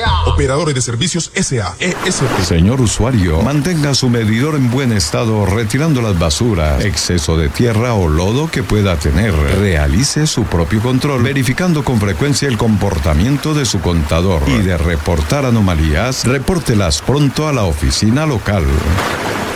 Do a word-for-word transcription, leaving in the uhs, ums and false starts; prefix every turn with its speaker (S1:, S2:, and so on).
S1: A.
S2: Operadores de Servicios S A E S P.
S3: Señor usuario, mantenga su medidor en buen estado retirando las basuras, exceso de tierra o lodo que pueda tener. Realice su propio control, verificando con frecuencia el comportamiento de su contador. Y de reportar anomalías, repórtelas pronto a la oficina local.